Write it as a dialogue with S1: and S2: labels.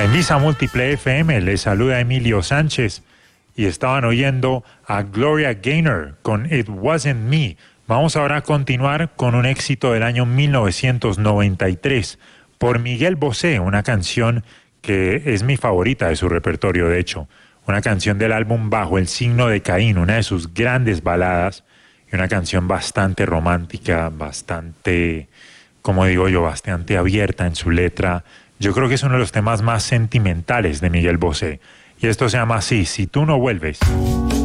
S1: En Visa Múltiple FM les saluda Emilio Sánchez y estaban oyendo a Gloria Gaynor con It Wasn't Me. Vamos ahora a continuar con un éxito del año 1993 por Miguel Bosé, una canción que es mi favorita de su repertorio, de hecho. Una canción del álbum Bajo el signo de Caín, una de sus grandes baladas y una canción bastante romántica, bastante, como digo yo, bastante abierta en su letra. Yo creo que es uno de los temas más sentimentales de Miguel Bosé. Y esto se llama así, Si tú no vuelves.